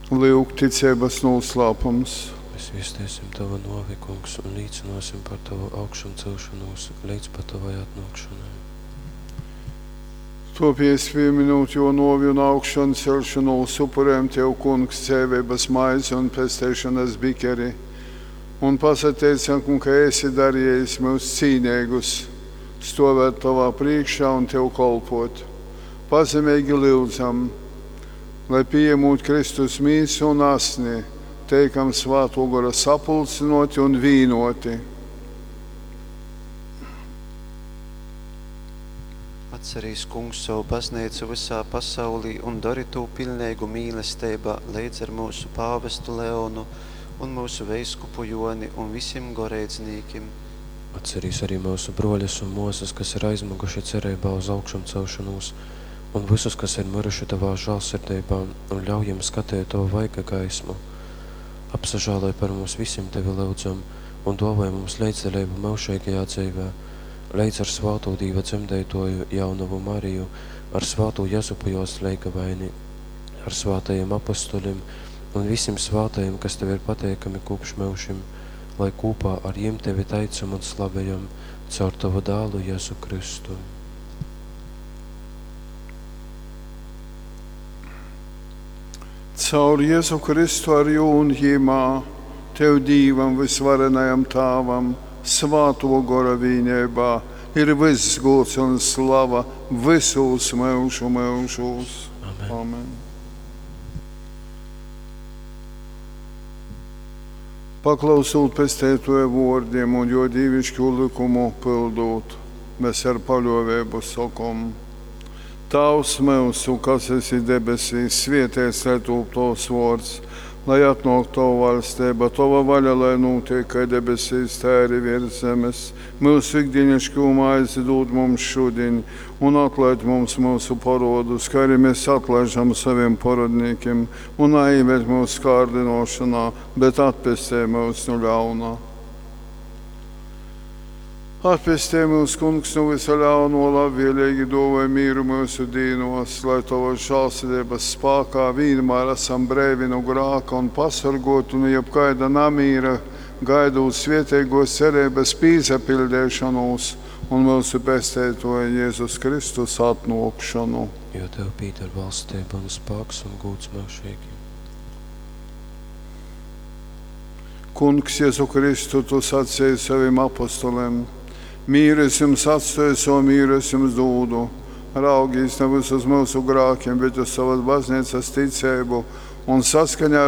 Lūk, ticības noslēpums. Mēs viestēsim Tava novi, Kungs, un līdzināsim par Tavu augšanu celšanos līdz pat Tavai atnākšanai. To piespieminot, jo novi un augšanu celšanos upurēm Tev, Kungs, dzīvības maizi un pestēšanas bikeri, un pasateicam, ka esi darījis mūs cīnīgus, stovēt Tavā priekšā un Tev kalpot. Pazemīgi lūdzam, lai pieņemot Kristus mīsu un asni, teikam Svēto gara sapulcinoti un vīnoti. Atcerīs, Kungs, savu baznīcu visā pasaulī un dari to pilnīgu mīlestībā līdz ar mūsu pāvestu Leonu un mūsu veiskupu Joni un visiem garīdzniekiem. Atcerīs arī mūsu broļus un mūsas, kas ir aizmuguši cerībā uz augšanu celšanos, un visus, kas ir miruši Tavā žēlsirdībā, un ļaujam skatīt Tavu vaiga gaismu. Apsažālai par mums visiem Tevi lūdzam, un dāvāj mums līdzdalību mūžīgajā dzīvē, līdz ar Svāto Dīva dzemdētoju Jaunavu Mariju, ar Svāto Jazupu Joslēga vaini, ar svātajiem apostoļiem un visiem svātajiem, kas Tev ir pateikami kopš mūžim, lai kopā ar jiem Tevi teicam un slavējam caur Tavu dēlu Jēzu Kristu. Caur Jēzu Kristu ar jūn jīmā, Tev Dīvam visvarenajam Tāvam, Svāto gara vienībā, ir viss gods un slava visos mūžu mūžos. Amen. Amen. Paklausot pestētoja vārdiem un jo dievišķo likumu pildot, mēs ar paļāvību sakam: Tavs mūsu, kas esi debesīs, svētīts lai top Tavs vārds, lai atnāk Tava valstība, Tava vaļa, lai notiek, kā debesīs, tā arī virs zemes. Mūsu ikdienišķo maizi dod mums šodien, un atlaid mums mūsu parodus, kā arī mēs atlaižam saviem parodniekiem, un neieved mūsu kārdinošanā, bet atpestē mūs no ļaunā. Atpestē mūs, Kungs, no visa ļauno, labvēlīgi dāvāj mīru mūsu dīnos, lai Tava žēlsirdības spēkā vienmēr esam brīvi no grēka un pasargoti no jebkaida namīra, gaidot svētīgos cerības piesapildīšanos un mūsu pestētoja Jēzus Kristus atnākšanu. Jo Tev pieder valstība un spēks un gods mūžīgi. Kungs, Jēzu Kristu, Tu sacīji saviem apostoliem: Mīru es jums atstāju, savu mīru es jums dodu. Raugīs nevis uz mūsu grēkiem, bet uz savas baznīcas ticību un saskaņā